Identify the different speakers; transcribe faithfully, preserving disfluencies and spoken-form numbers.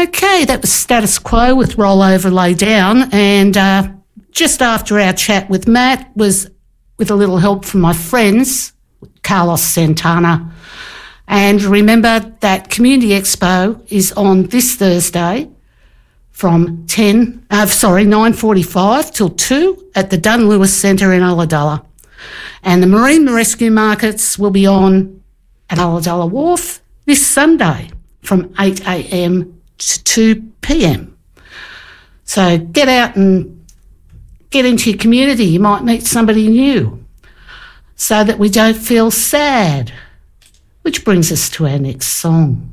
Speaker 1: Okay, that was Status Quo with Roll Over, Lay Down. And uh, just after our chat with Matt was with a little help from my friends, Carlos Santana. And remember that Community Expo is on this Thursday from ten, uh, sorry, nine forty-five till two at the Dunn Lewis Centre in Ulladulla. And the Marine Rescue Markets will be on at Ulladulla Wharf this Sunday from eight a.m. to two p.m. So get out and get into your community. You might meet somebody new so that we don't feel sad. Which brings us to our next song.